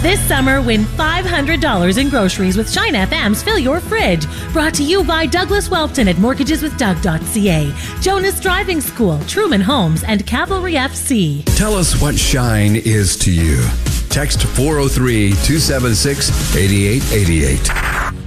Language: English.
This summer, win $500 in groceries with Shine FM's Fill Your Fridge. Brought to you by Douglas Welpton at mortgageswithdoug.ca, Jonas Driving School, Truman Homes, and Cavalry FC. Tell us what Shine is to you. Text 403-276-8888.